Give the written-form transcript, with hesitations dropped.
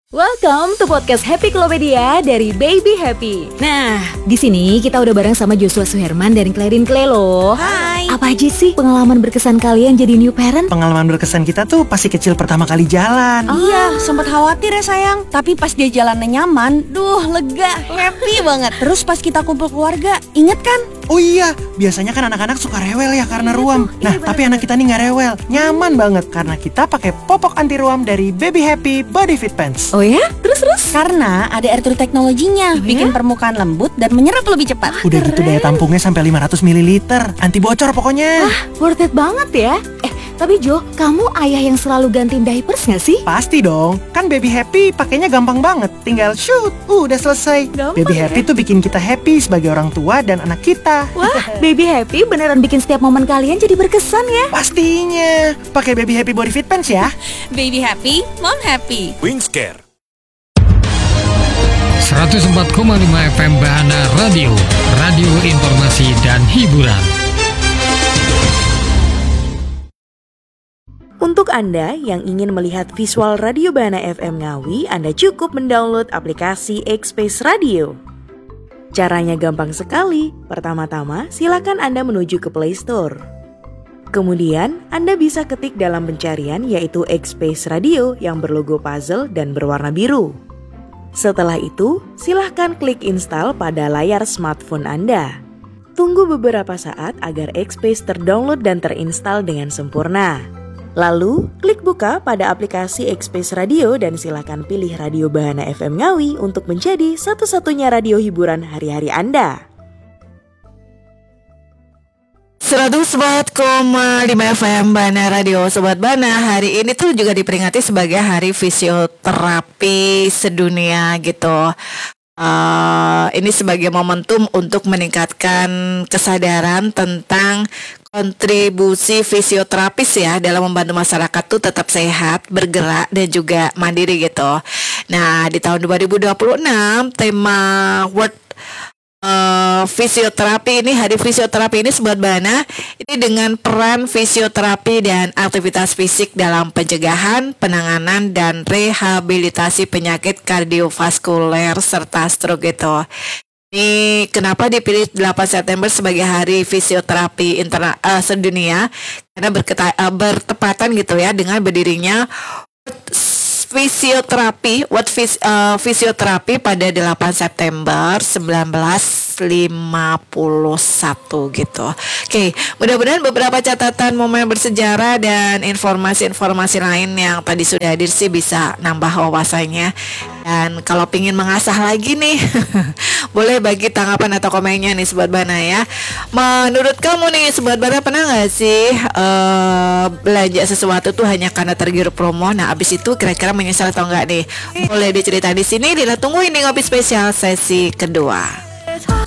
Welcome to podcast Happy Klopedia dari Baby Happy. Nah, di sini kita udah bareng sama Joshua Suherman dan Clarin Clay loh. Hai. Apa aja sih pengalaman berkesan kalian jadi new parent? Pengalaman berkesan kita tuh pasti kecil pertama kali jalan. Iya, sempat khawatir ya sayang. Tapi pas dia jalannya nyaman, lega, happy banget. Terus pas kita kumpul keluarga, inget kan? Oh iya, biasanya kan anak-anak suka rewel ya karena ruam. Nah, tapi anak kita nih nggak rewel, nyaman banget karena kita pakai popok anti ruam dari Baby Happy Body Fit Pants. Oh ya? Terus? Karena ada air teknologinya, bikin permukaan lembut dan menyerap lebih cepat. Udah gitu daya tampungnya sampai 500 ml, anti bocor pokoknya. Worth it banget ya. Tapi Jo, kamu ayah yang selalu gantiin diapers gak sih? Pasti dong, kan Baby Happy pakainya gampang banget. Tinggal shoot, udah selesai. Gampang Baby ya? Happy tuh bikin kita happy sebagai orang tua dan anak kita. Wah, Baby Happy beneran bikin setiap momen kalian jadi berkesan ya. Pastinya, pakai Baby Happy Body Fit Pants ya. Baby happy, mom happy. Wingscare 104,5 FM Bahana Radio, radio informasi dan hiburan. Untuk Anda yang ingin melihat visual Radio Bahana FM Ngawi, Anda cukup mendownload aplikasi X-Space Radio. Caranya gampang sekali. Pertama-tama, silakan Anda menuju ke Play Store. Kemudian, Anda bisa ketik dalam pencarian yaitu X-Space Radio yang berlogo puzzle dan berwarna biru. Setelah itu, silahkan klik install pada layar smartphone Anda. Tunggu beberapa saat agar X-Space terdownload dan terinstall dengan sempurna. Lalu, klik buka pada aplikasi X-Space Radio dan silakan pilih Radio Bahana FM Ngawi untuk menjadi satu-satunya radio hiburan hari-hari Anda. 104,5 FM Bahana Radio. Sobat Bahana, hari ini tuh juga diperingati sebagai Hari Fisioterapi Sedunia gitu. Ini sebagai momentum untuk meningkatkan kesadaran tentang kontribusi fisioterapis ya dalam membantu masyarakat tuh tetap sehat, bergerak dan juga mandiri gitu. Nah, di tahun 2026 tema World fisioterapi ini, Hari Fisioterapi ini Sobat Bahana, ini dengan peran fisioterapi dan aktivitas fisik dalam pencegahan, penanganan dan rehabilitasi penyakit kardiovaskuler serta stroke gitu. Ini kenapa dipilih 8 September sebagai Hari Fisioterapi Sedunia? Karena bertepatan gitu ya dengan berdirinya fisioterapi pada 8 September 1951 gitu. Oke, mudah-mudahan beberapa catatan momen bersejarah dan informasi-informasi lain yang tadi sudah hadir sih bisa nambah wawasannya. Dan kalau pingin mengasah lagi nih, boleh bagi tanggapan atau komennya nih Sobat Bahana ya. Menurut kamu nih Sobat Bahana, pernah gak sih belanja sesuatu tuh hanya karena tergiur promo? Nah abis itu kira-kira menyesal atau enggak nih? Boleh diceritain di sini. Tunggu ini ngopi spesial sesi kedua.